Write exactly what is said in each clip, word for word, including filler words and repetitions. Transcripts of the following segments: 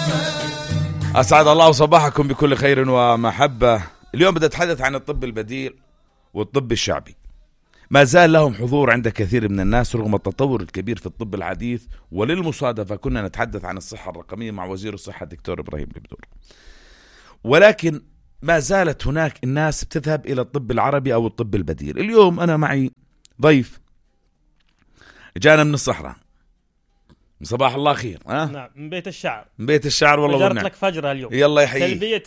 أسعد الله صباحكم بكل خير ومحبة. اليوم بدي أتحدث عن الطب البديل والطب الشعبي. ما زال لهم حضور عند كثير من الناس رغم التطور الكبير في الطب الحديث، وللمصادفة كنا نتحدث عن الصحة الرقمية مع وزير الصحة الدكتور إبراهيم البدور، ولكن ما زالت هناك الناس بتذهب إلى الطب العربي أو الطب البديل. اليوم أنا معي ضيف جانا من الصحراء، صباح الله خير. أه؟ نعم، من بيت الشعر. من بيت الشعر والله. فجرت لك فجرة اليوم. يلا يحييك. تلبية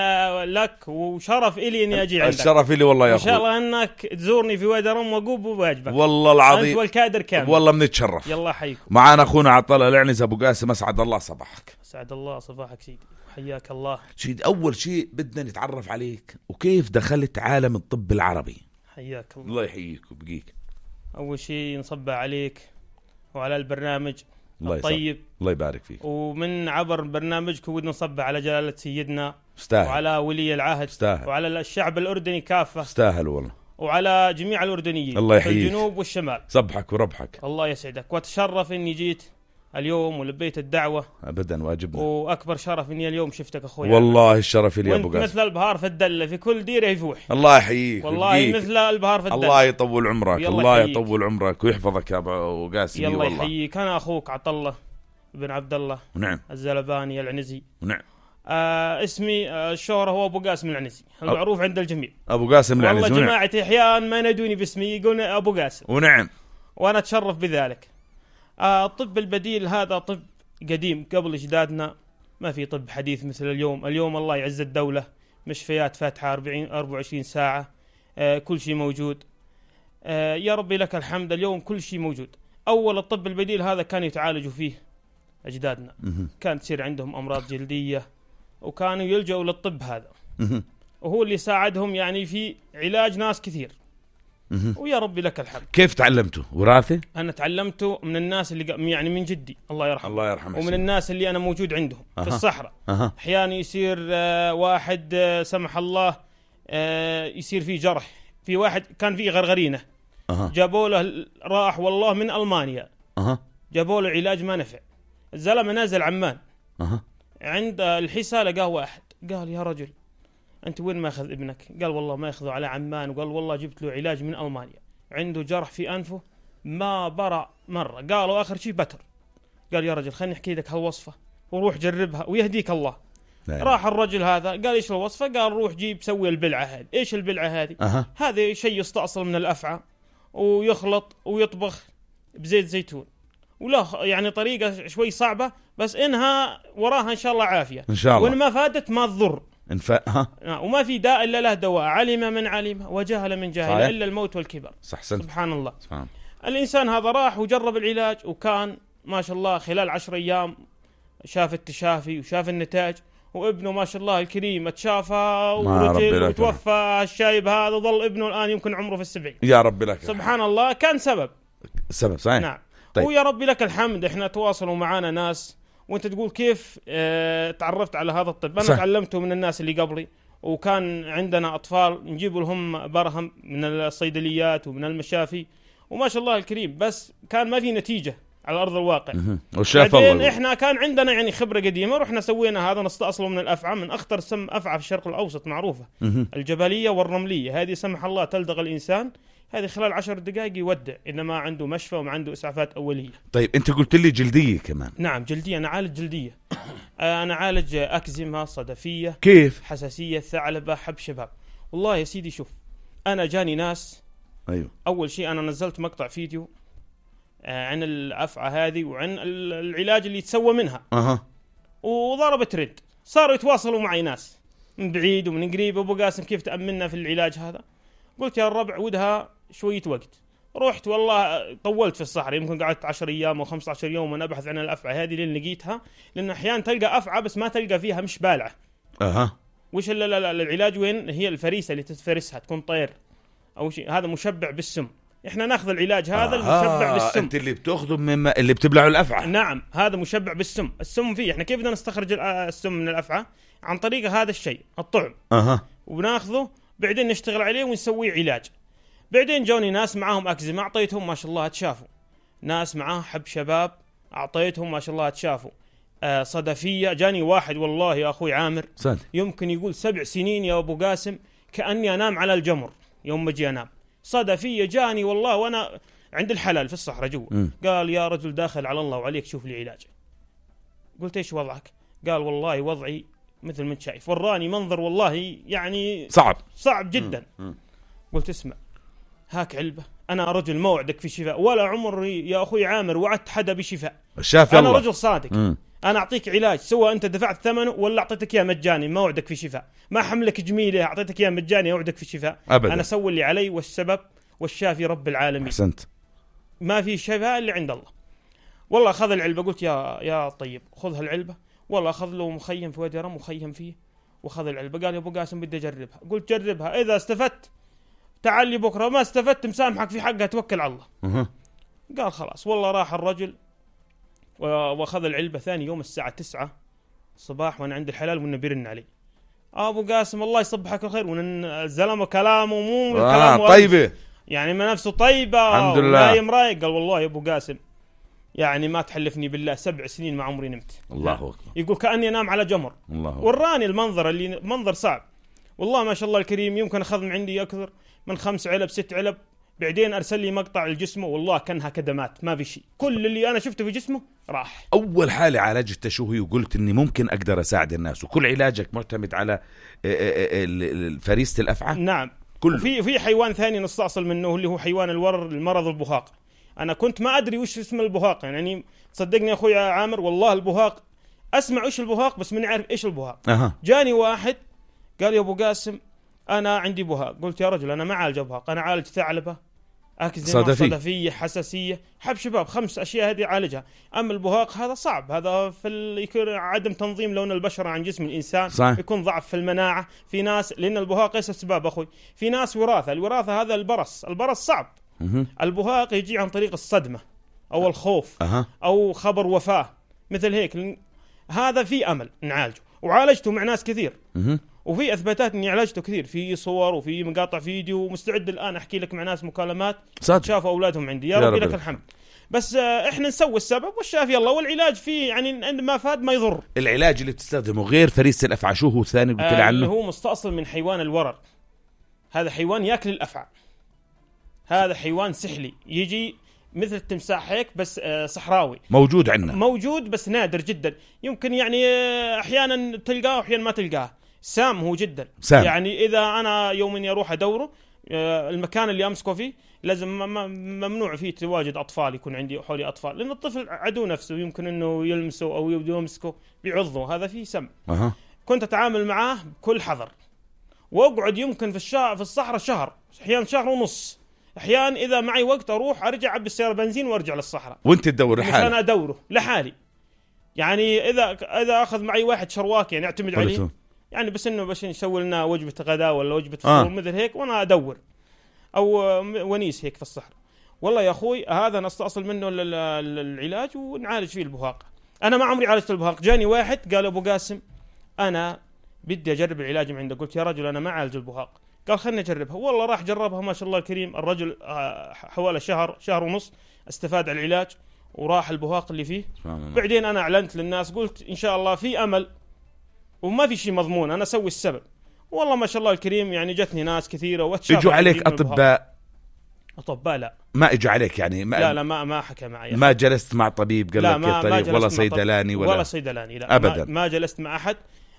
لك وشرف إلي إني أجي عندك. الشرف إلي والله يا أخوي. إن شاء الله أنك تزورني في وادي رم وقوب بواجبك. والله العظيم. أنت والكادر كامل. والله بنتشرف. يلا حيكم. معانا أخونا عطلة العنز أبو قاسم. أسعد الله صباحك. أسعد الله صباحك سيدي. حياك الله. سيدي، أول شيء بدنا نتعرف عليك وكيف دخلت عالم الطب العربي. حياك الله. الله يحييك وبقيك. أول شيء نصبح عليك وعلى البرنامج الله الطيب. الله يبارك فيك. ومن عبر برنامجكم ودنا نصبح على جلالة سيدنا استاهل. وعلى ولي العهد استاهل. وعلى الشعب الأردني كافة. استاهل والله. وعلى جميع الأردنيين. الله يحييك. في الجنوب والشمال. صبحك وربحك. الله يسعدك، واتشرف إني جيت اليوم ولبيت الدعوة. أبدا واجبنا. وأكبر شرف إني اليوم شفتك أخوي. والله الشرف لي يا أبو قاسم. مثل البهار في الدلة، في كل ديرة يفوح. الله يحييك. والله ويبقيك. مثل البهار في الدلة. الله يطول عمرك. الله يحييك. يطول عمرك ويحفظك يا أبو قاسم. الله يحييك. أنا أخوك عطلة بن عبد الله. نعم. الزلباني العنزي. نعم. آه اسمي آه الشهرة هو أبو قاسم العنزي، المعروف عند الجميع. أبو قاسم العنزي. والله جماعتي أحيان ما ينادوني باسمي، يقولون أبو قاسم. ونعم. وأنا أتشرف بذلك. آه الطب البديل هذا طب قديم قبل أجدادنا، ما في طب حديث مثل اليوم. اليوم الله يعز الدولة، مشفيات فاتحة أربعين أربعة وعشرين ساعة، آه كل شيء موجود. آه يا ربي لك الحمد، اليوم كل شيء موجود. أول الطب البديل هذا كانوا يتعالجوا فيه أجدادنا، كانت تصير عندهم أمراض جلدية وكانوا يلجأوا للطب هذا، وهو اللي ساعدهم يعني في علاج ناس كثير. ويا ربي لك الحمد. كيف تعلمته؟ وراثة؟ أنا تعلمته من الناس اللي يعني من جدي الله يرحمه. الله يرحمه. ومن الناس اللي أنا موجود عندهم أه. في الصحراء. أه. أحيانا يصير آه واحد آه سمح الله آه يصير فيه جرح، في واحد كان فيه غرغرينة. أه. جابوا له، راح والله من ألمانيا. أه. جابوا له علاج ما نفع. الزلمة نازل عمان. أه. عند الحسا لقاه واحد قال يا رجل أنت وين ما أخذ ابنك؟ قال والله ما أخذه على عمان، وقال والله جبت له علاج من ألمانيا، عنده جرح في أنفه ما برأ مرة. قالوا آخر شيء بتر. قال يا رجل خلني أحكي لك هالوصفة وروح جربها ويهديك الله. لا راح الرجل هذا قال إيش الوصفة؟ قال روح جيب سوي البلعة هذه. إيش البلعة هذه؟ أه. هذا شيء يستأصل من الأفعى ويخلط ويطبخ بزيت زيتون، ولا يعني طريقة شوي صعبة بس إنها وراها إن شاء الله عافية إن شاء الله، وإن ما فادت ما تضر. انف... ها. وما في داء إلا له دواء، علم من علم وجهل من جهل إلا الموت والكبر. صح. سبحان الله. سبحان. الإنسان هذا راح وجرب العلاج، وكان ما شاء الله خلال عشر أيام شاف التشافي وشاف النتاج، وابنه ما شاء الله الكريم اتشافى ورجل وتوفى. الشايب هذا ظل ابنه الآن يمكن عمره في السبعين. يا رب لك. سبحان الله. كان سبب سبب صحيح. نعم. طيب. ويا رب لك الحمد. احنا تواصلوا معنا ناس، وانت تقول كيف اه تعرفت على هذا الطب. انا صح. تعلمته من الناس اللي قبلي، وكان عندنا اطفال نجيب لهم برهم من الصيدليات ومن المشافي، وما شاء الله الكريم، بس كان ما في نتيجة على أرض الواقع. بعدين إحنا كان عندنا يعني خبرة قديمة، رحنا سوينا هذا، نستأصله من الأفعى، من أخطر سم أفعى في الشرق الأوسط معروفة، الجبلية والرملية. هذه سمح الله تلدغ الإنسان، هذه خلال عشر دقائق يودع، إنما عنده مشفى وما عنده إسعافات أولية. طيب أنت قلت لي جلدية كمان. نعم جلدية، أنا عالج جلدية. أنا عالج أكزيما، صدفية، كيف؟ حساسية، ثعلبة، حب شباب. والله يا سيدي شوف، أنا جاني ناس. أيوه. أول شيء أنا نزلت مقطع فيديو عن الأفعى هذه وعن العلاج اللي يتسوى منها. أها. وضرب ترند، صاروا يتواصلوا معي ناس من بعيد ومن قريب. أبو قاسم كيف تأمننا في العلاج هذا؟ قلت يا الربع ودها شوية وقت. رحت والله طولت في الصحراء، يمكن قعدت عشر أيام أو خمسة عشر يوم وأنا أبحث عن الأفعى هذه اللي لقيتها، لأن أحيانا تلقى أفعى بس ما تلقى فيها مش بالعة. أها. وش العلاج وين؟ هي الفريسة اللي تتفرسها تكون طير أو شيء، هذا مشبع بالسم. إحنا نأخذ العلاج هذا آه المشبع بالسم. أنت اللي بتأخذه مما اللي بتبلعه الأفعى. نعم، هذا مشبع بالسم. السم فيه، إحنا كيف بدنا نستخرج السم من الأفعى؟ عن طريق هذا الشيء الطعم. أها. وبناخذه بعدين نشتغل عليه ونسوي علاج. بعدين جوني ناس معاهم أكزيما، أعطيتهم ما شاء الله تشافوا. ناس معاه حب شباب، أعطيتهم ما شاء الله تشافوا. آه صدفية. جاني واحد والله يا أخوي عامر صد. يمكن يقول سبع سنين يا أبو قاسم كأني أنام على الجمر يوم ما أجي أنام. صدفية جاني والله وأنا عند الحلال في الصحراء جوا. قال يا رجل داخل على الله وعليك شوف لي علاج. قلت إيش وضعك؟ قال والله وضعي مثل ما انت شايف. وراني منظر والله يعني صعب صعب جدا. مم. قلت اسمع هاك علبة، أنا رجل ما وعدك في شفاء ولا عمري يا أخوي عامر وعدت حدا بشفاء. شاف أنا الله. رجل صادق. مم. أنا أعطيك علاج سواء أنت دفعت ثمنه ولا أعطيتك إياه مجاني، ما وعدك في شفاء. ما حملك جميلة أعطيتك إياه مجاني أوعدك في شفاء أبدا. أنا سوي اللي علي والسبب والشافي رب العالمين. أحسنت. ما في شفاء اللي عند الله. والله أخذ العلبة. قلت يا يا طيب خذ هالعلبة. والله أخذ له مخيم في وادي رم وخيم فيه وأخذ العلبة. قال يا أبو قاسم بدي أجربها. قلت جربها، إذا استفدت تعال لي بكرة، ما استفدت مسامحك في حقها توكل على الله. أه. قال خلاص. والله راح الرجل وأخذ العلبة. ثاني يوم الساعة تسعة الصباح وأنا عند الحلال والنبي يرن علي أبو قاسم الله يصبحك الخير. والزلمة كلامه مو آه كلامه طيبة يعني من نفسه طيبة الحمد لله. نايم رايق. قال والله يا أبو قاسم يعني ما تحلفني بالله سبع سنين ما عمري نمت. الله أكبر. يقول كأني أنام على جمر. الله وراني المنظر اللي منظر صعب والله ما شاء الله الكريم. يمكن أخذ من عندي أكثر من خمس علب ست علب. بعدين أرسل لي مقطع الجسم والله كانها كدمات ما في شيء. كل اللي أنا شفته في جسمه راح. أول حالة عالجتها شو هي؟ وقلت إني ممكن أقدر أساعد الناس وكل علاجك معتمد على فريسة الأفعى. نعم كله. وفي في حيوان ثاني نستأصل منه اللي هو حيوان الورر المرض البهاق. أنا كنت ما أدري وش اسم البهاق يعني صدقني يا أخوي عامر والله البهاق أسمع وش البهاق بس من عارف إيش البهاق. أه. جاني واحد قال يا أبو قاسم أنا عندي بهاق. قلت يا رجل أنا ما عالج بهاق، أنا عالج ثعلبة أكزيما صدفي. صدفية حساسية حب شباب خمس أشياء هذه عالجها. أما البهاق هذا صعب، هذا في يكون عدم تنظيم لون البشرة عن جسم الإنسان صح. يكون ضعف في المناعة في ناس، لأن البهاق إيش السبب أخوي؟ في ناس وراثة، الوراثة هذا البرص، البرص صعب. مه. البهاق يجي عن طريق الصدمة أو الخوف أه. أو خبر وفاة مثل هيك. هذا في أمل نعالجه وعالجته مع ناس كثير. مه. وفي اثباتات اني عالجته كثير في صور وفي مقاطع فيديو ومستعد الان احكي لك مع ناس مكالمات شافوا اولادهم عندي يا, يا ربي لك الحمد. بس احنا نسوي السبب والشافي الله، والعلاج فيه يعني عند ما فاد ما يضر. العلاج اللي بتستخدمه غير فريسة الافعى شو هو ثاني قلت لي عنه؟ اللي هو مستأصل من حيوان الورر. هذا حيوان ياكل الافعى. هذا حيوان سحلي يجي مثل التمساح هيك بس صحراوي. موجود عندنا. موجود بس نادر جدا. يمكن يعني احيانا تلقاه واحيانا ما تلقاه. سام هو جدا سام. يعني إذا أنا يوم إني أروح أدوره المكان اللي أمسكه فيه لازم ممنوع فيه تواجد أطفال، يكون عندي حولي أطفال، لأن الطفل عدو نفسه يمكن إنه يلمسه أو يمسكه بيعضه، هذا فيه سم. أه. كنت أتعامل معاه بكل حذر وأقعد يمكن في الشا في الصحراء شهر، أحيانا شهر ونص، أحيانا إذا معي وقت أروح أرجع أبي السيارة بنزين وأرجع للصحراء. وأنت تدور لحالك؟ أنا أدوره لحالي. يعني إذا إذا أخذ معي واحد شرواك يعني أعتمد عليه يعني بس إنه بس نسوي لنا وجبة غداء ولا وجبة فطور آه. مثل هيك وأنا أدور أو ونيس هيك في الصحراء. والله يا أخوي هذا نستأصل منه العلاج ونعالج فيه البهاق. أنا ما عمري عالجت البهاق. جاني واحد قال أبو قاسم أنا بدي أجرب العلاج من عندك. قلت يا رجل أنا ما عالج البهاق. قال خلني أجربها. والله راح جربها ما شاء الله الكريم. الرجل حوالي شهر شهر ونص استفاد العلاج وراح البهاق اللي فيه. بعدين أنا أعلنت للناس قلت إن شاء الله في أمل وما في شيء مضمون، أنا أسوي السبب. والله ما شاء الله الكريم يعني جتني ناس كثيرة واتشافوا. اجوا عليك أطباء؟ أطباء لا ما اجوا عليك يعني ما لا لا ما ما حكى معي. ما جلست مع طبيب قال لك كيف طريق ولا صيدلاني ولا ولا صيدلاني لا أبدا. ما, ما جلست مع أحد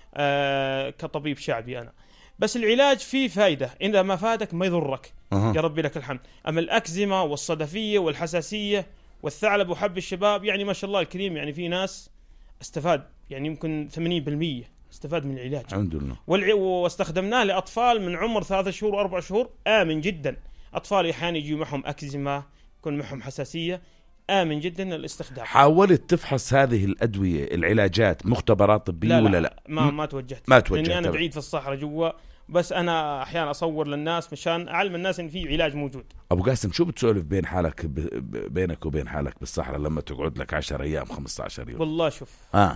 آه كطبيب شعبي أنا. بس العلاج فيه فايدة، إذا ما فادك ما يضرك. أه. يا ربي لك الحمد. أما الأكزيما والصدفية والحساسية والثعلب وحب الشباب يعني ما شاء الله الكريم يعني في ناس استفاد يعني يمكن ثمانين بالمئة استفاد من العلاج الحمد لله. والع... واستخدمناه لأطفال من عمر ثلاثة شهور وأربع شهور آمن جدا. أطفال أحيانا يجي معهم أكزيما يكون معهم حساسية آمن جدا الاستخدام. حاولت تفحص هذه الأدوية العلاجات مختبرات طبية لا لا ولا لا؟ ما ما توجهت ما توجهت لأني أنا بعيد في الصحراء جوا، بس أنا أحيانا أصور للناس مشان أعلم الناس إن في علاج موجود. أبو قاسم شو بتسولف بين حالك ب... بينك وبين حالك بالصحراء لما تقعد لك عشر أيام خمسة عشر يوم؟ والله شوف آه.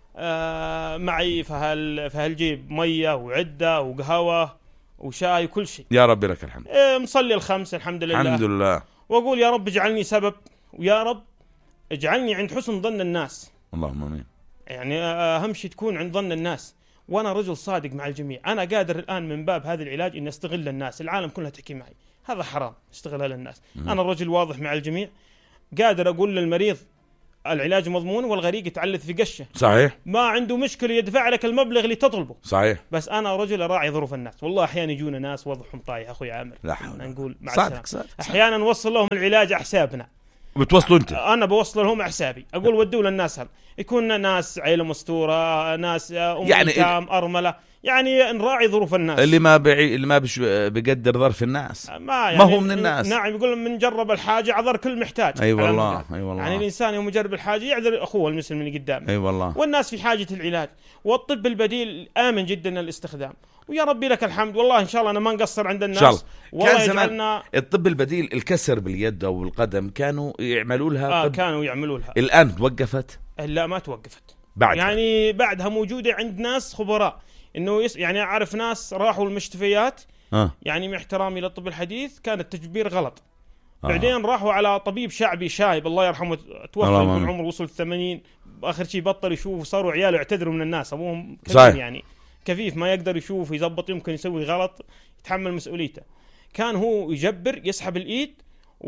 آه معي في هال في هالجيب مية وعدة وقهوة وشاي وكل شيء. يا رب لك الحمد. آه مصلي الخمس الحمد لله. الحمد لله. وأقول يا رب اجعلني سبب، ويا رب اجعلني عند حسن ظن الناس. اللهم آمين. يعني اهم شيء تكون عند ظن الناس، وانا رجل صادق مع الجميع. انا قادر الان من باب هذا العلاج ان استغل الناس، العالم كلها تحكي معي، هذا حرام استغلال الناس. م- انا رجل واضح مع الجميع، قادر اقول للمريض العلاج مضمون والغريق يتعلث في قشه، صحيح، ما عنده مشكله يدفع لك المبلغ اللي تطلبه، صحيح. بس انا رجل اراعي ظروف الناس. والله احيانا يجونا ناس وضعهم طايح اخوي عامر، لا حول، نقول مع صادق السلامه. صادق. احيانا نوصل لهم العلاج على حسابنا، بتوصلوا انت؟ انا بوصل لهم على حسابي، اقول ودوا للناس هذا، يكون ناس عيله مستوره، ناس ام يعني ايتام ارمله، يعني نراعي ظروف الناس. اللي ما بيعي اللي ما بيش بيقدر ظرف الناس ما, يعني ما هو من الناس. نعم، يقول من جرب الحاجه عذر كل محتاج. اي أيوة والله، اي أيوة والله. يعني الانسان يوم يجرب الحاجه يعذر اخوه المسلم اللي قدامه. اي أيوة والله. والناس في حاجه العلاج، والطب البديل امن جدا الاستخدام، ويا ربي لك الحمد. والله ان شاء الله انا ما نقصر عند الناس، إن شاء الله. والله كان زمان يجعلنا الطب البديل الكسر باليد او بالقدم كانوا يعملوا لها آه طب. كانوا يعملوا لها. الان توقفت؟ لا ما توقفت بعد يعني بعدها موجوده عند ناس خبراء، انه يس يعني اعرف ناس راحوا المستشفيات آه. يعني مع احترامي للطب الحديث كان التجبير غلط. آه. بعدين راحوا على طبيب شعبي شايب الله يرحمه، توفى من عمره وصل ثمانين، اخر شيء بطل يشوف، وصاروا عياله يعتذروا من الناس، ابوهم كبير يعني كفيف ما يقدر يشوف يزبط، يمكن يسوي غلط يتحمل مسؤوليته. كان هو يجبر يسحب الايد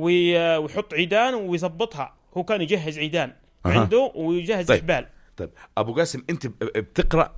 ويحط عيدان ويزبطها، هو كان يجهز عيدان آه. عنده ويجهز طيب. حبال. طيب ابو قاسم، انت بتقرا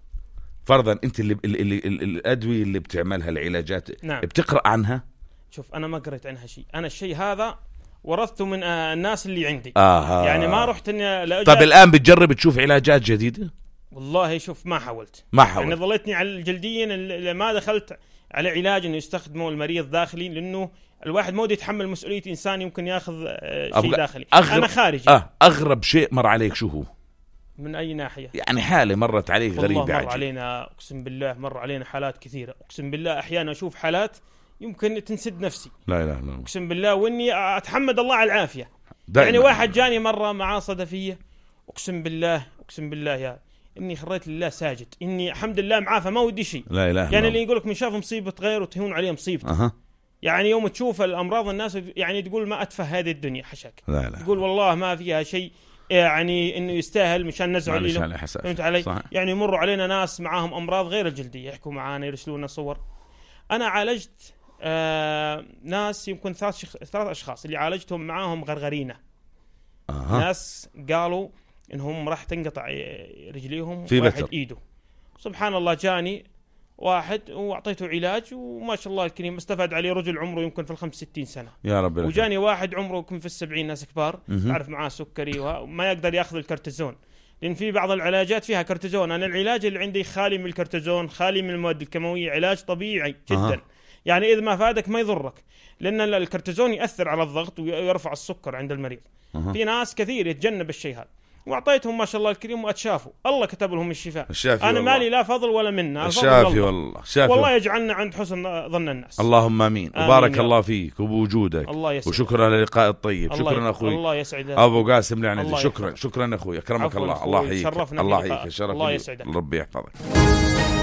فرضا انت اللي, اللي, اللي, اللي الادويه اللي بتعملها العلاجات نعم. بتقرا عنها؟ شوف انا ما قريت عنها شيء، انا الشيء هذا ورثته من آه الناس اللي عندي. آه. يعني ما رحت اني لأجل... طب الان بتجرب تشوف علاجات جديده؟ والله شوف ما حاولت ما حاولت يعني ظليتني على الجلديين اللي ما دخلت على علاج انه يستخدمه المريض داخلي، لانه الواحد مود يتحمل مسؤوليه انسان يمكن ياخذ آه شيء داخلي. أغرب... انا خارجي. آه. اغرب شيء مر عليك شو هو؟ من أي ناحية؟ يعني حالة مرت عليك غريبة؟ والله مر علينا أقسم بالله، مر علينا حالات كثيرة أقسم بالله. أحيانا أشوف حالات يمكن تنسد نفسي، لا إله إلا الله أقسم بالله، وإني أتحمد الله على العافية. يعني واحد جاني مرة معاه صدفية، أقسم بالله أقسم بالله يا إني خريت لله ساجد، إني الحمد لله معافى ما ودي شيء. لا إله يعني اللي يقولك من شاف مصيبة غيره وتهون عليه مصيبته. أه. يعني يوم تشوف الأمراض الناس يعني تقول ما أتفه هذه الدنيا حشاك، لا لا. تقول والله ما فيها شيء يعني انه يستاهل مشان نزعل له. فهمت علي؟ صحيح. يعني يمروا علينا ناس معاهم امراض غير الجلديه يحكوا معانا يرسلونا صور. انا عالجت آه ناس يمكن ثلاث شخ... ثلاث اشخاص اللي عالجتهم معاهم غرغرينه. أه. ناس قالوا انهم راح تنقطع رجليهم في واحد بتر. ايده. سبحان الله جاني واحد واعطيته علاج وما شاء الله الكريم استفاد عليه رجل عمره يمكن في الخمس ستين سنة يا رب. وجاني واحد عمره يمكن في السبعين، ناس كبار أعرف معاه سكري وما يقدر ياخذ الكرتيزون، لأن في بعض العلاجات فيها كرتيزون. أنا العلاج اللي عندي خالي من الكرتيزون، خالي من المواد الكيماوية، علاج طبيعي جدا. أه. يعني إذا ما فادك ما يضرك، لأن الكرتيزون يأثر على الضغط ويرفع السكر عند المريض. أه. في ناس كثير يتجنب الشيء هذا، واعطيتهم ما شاء الله الكريم واتشافوا، الله كتب لهم الشفاء. انا مالي لا فضل ولا منه، الشافي والله شافي. والله يجعلنا عند حسن ظن الناس. اللهم امين. وبارك الله فيك وبوجودك، الله يسعدك. وشكرا للقاء الطيب. شكرا اخوي الله يسعدك ابو قاسم يعني. شكرا شكرا اخوي، اكرمك الله. الله يحييك. الله يحييك. الله يحييك. شرف. الله يسعدك. ربي يحفظك.